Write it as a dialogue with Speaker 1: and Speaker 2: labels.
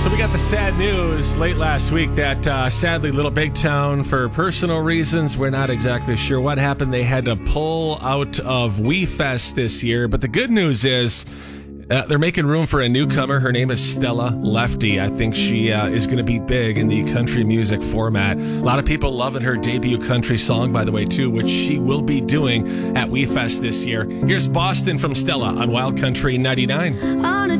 Speaker 1: So we got the sad news late last week that sadly Little Big Town, for personal reasons, we're not exactly sure what happened. They had to pull out of We Fest this year. But the good news is they're making room for a newcomer. Her name is Stella Lefty. I think she is going to be big in the country music format. A lot of people loving her debut country song, by the way, too, which she will be doing at We Fest this year. Here's Boston from Stella on Wild Country 99.